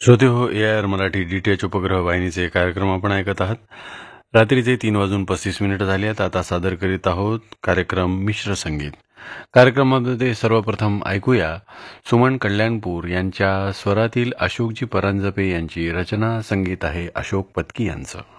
श्रोते हो, AIR Marathi DTH उपग्रह वाहिनीचे कार्यक्रम आपण ऐकत आहात. रात्रीचे 3:35 झाले आहेत. आता सादर करीत आहोत कार्यक्रम मिश्र संगीत. कार्यक्रमामध्ये सर्वप्रथम ऐकूया सुमन कल्याणपूर यांच्या स्वरातील अशोकजी परांजपे यांची रचना. संगीत आहे अशोक पत्की यांचं.